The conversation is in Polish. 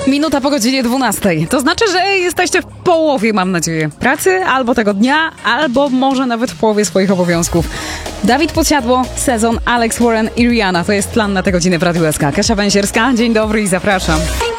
Minuta po godzinie 12. To znaczy, że jesteście w połowie, mam nadzieję, pracy, albo tego dnia, albo może nawet w połowie swoich obowiązków. Dawid Podsiadło, Sezon, Alex Warren i Rihanna. To jest plan na tę godzinę w Radiu SK. Kasia Węsierska, dzień dobry i zapraszam.